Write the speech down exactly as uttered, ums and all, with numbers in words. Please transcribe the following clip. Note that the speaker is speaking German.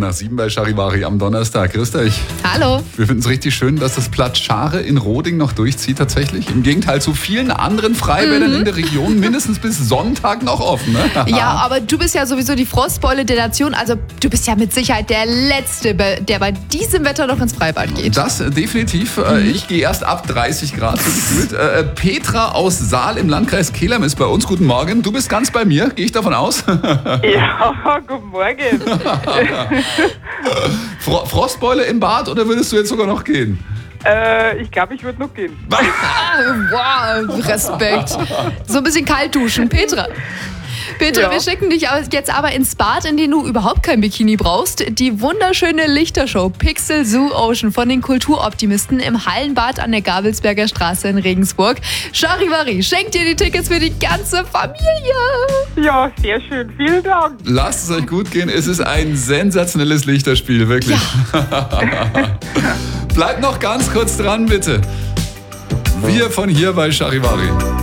nach sieben bei Charivari am Donnerstag. Grüß euch. Hallo. Wir finden es richtig schön, dass das Platz Schare in Roding noch durchzieht tatsächlich. Im Gegenteil zu vielen anderen Freibädern mhm. in der Region mindestens bis Sonntag noch offen. Ne? Ja, aber du bist ja sowieso die Frostbeule der Nation. Also du bist ja mit Sicherheit der Letzte, der bei diesem Wetter noch ins Freibad geht. Das definitiv. Mhm. Ich gehe erst ab dreißig Grad so gefühlt. Petra aus Saal im Landkreis Kelheim ist bei uns. Guten Morgen. Du bist ganz bei mir, gehe ich davon aus? Ja, guten Morgen. Fro- Frostbeule im Bad oder würdest du jetzt sogar noch gehen? Äh, ich glaube, ich würde noch gehen. Wow, Respekt. So ein bisschen kalt duschen. Petra. Petra, ja. Wir schicken dich jetzt aber ins Bad, in dem du überhaupt kein Bikini brauchst. Die wunderschöne Lichtershow Pixel Zoo Ocean von den Kulturoptimisten im Hallenbad an der Gabelsberger Straße in Regensburg. Charivari schenkt dir die Tickets für die ganze Familie. Ja, sehr schön. Vielen Dank. Lasst es euch gut gehen. Es ist ein sensationelles Lichterspiel, wirklich. Ja. Bleibt noch ganz kurz dran, bitte. Wir von hier bei Charivari.